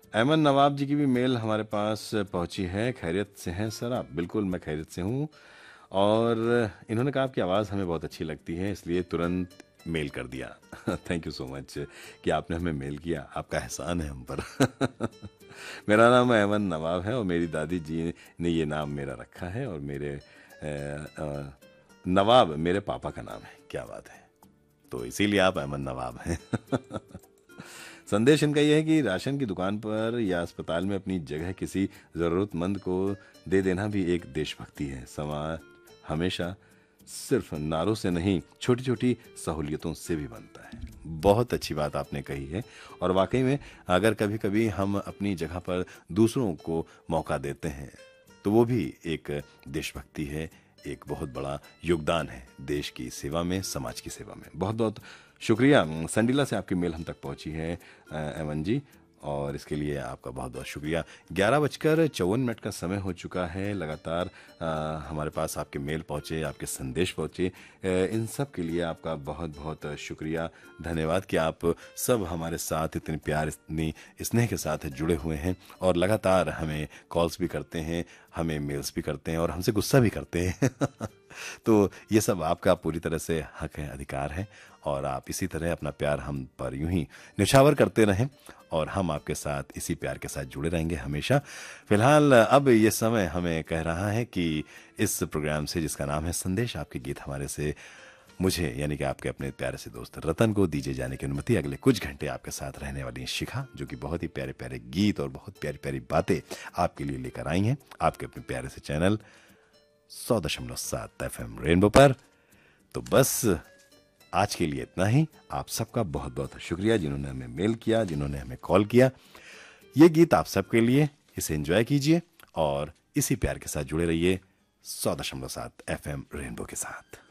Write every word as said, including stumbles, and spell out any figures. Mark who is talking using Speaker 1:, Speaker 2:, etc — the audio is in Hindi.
Speaker 1: अहमद नवाब जी की भी मेल हमारे पास पहुंची है। खैरियत से हैं सर आप? बिल्कुल मैं खैरियत से हूँ। और इन्होंने कहा आपकी आवाज़ हमें बहुत अच्छी लगती है, इसलिए तुरंत मेल कर दिया। थैंक यू सो मच कि आपने हमें मेल किया, आपका एहसान है हम पर। मेरा नाम अहमद नवाब है और मेरी दादी जी ने ये नाम मेरा रखा है, और मेरे अ, अ, नवाब मेरे पापा का नाम है। क्या बात है! तो इसीलिए आप अहमद नवाब हैं। संदेश इनका यह है कि राशन की दुकान पर या अस्पताल में अपनी जगह किसी ज़रूरतमंद को दे देना भी एक देशभक्ति है। समाज हमेशा सिर्फ नारों से नहीं, छोटी छोटी सहूलियतों से भी बनता है। बहुत अच्छी बात आपने कही है। और वाकई में अगर कभी कभी हम अपनी जगह पर दूसरों को मौका देते हैं तो वो भी एक देशभक्ति है, एक बहुत बड़ा योगदान है देश की सेवा में, समाज की सेवा में। बहुत बहुत शुक्रिया। संडीला से आपकी मेल हम तक पहुंची है अ, एमन जी, और इसके लिए आपका बहुत बहुत शुक्रिया। ग्यारह बजकर चौवन मिनट का समय हो चुका है। लगातार अ, हमारे पास आपके मेल पहुंचे, आपके संदेश पहुंचे, अ, इन सब के लिए आपका बहुत बहुत शुक्रिया, धन्यवाद कि आप सब हमारे साथ इतने प्यार, इतनी स्नेह के साथ जुड़े हुए हैं और लगातार हमें कॉल्स भी करते हैं, हमें मेल्स भी करते हैं और हमसे गुस्सा भी करते हैं। तो ये सब आपका पूरी तरह से हक है, अधिकार है, और आप इसी तरह अपना प्यार हम पर यूं ही निछावर करते रहें और हम आपके साथ इसी प्यार के साथ जुड़े रहेंगे हमेशा। फिलहाल अब ये समय हमें कह रहा है कि इस प्रोग्राम से, जिसका नाम है संदेश आपके गीत हमारे से, मुझे यानी कि आपके अपने प्यारे से दोस्त रतन को दीजिए जाने की अनुमति। अगले कुछ घंटे आपके साथ रहने वाली हैं शिखा, जो कि बहुत ही प्यारे प्यारे गीत और बहुत प्यारी प्यारी बातें आपके लिए लेकर आई हैं, आपके अपने प्यारे से चैनल सौ दशमलव सात एफ एम रेनबो पर। तो बस आज के लिए इतना ही। आप सबका बहुत बहुत शुक्रिया जिन्होंने हमें मेल किया, जिन्होंने हमें कॉल किया। ये गीत आप सबके लिए, इसे एंजॉय कीजिए और इसी प्यार के साथ जुड़े रहिए सौ दशमलव सात एफ एम रेनबो के साथ।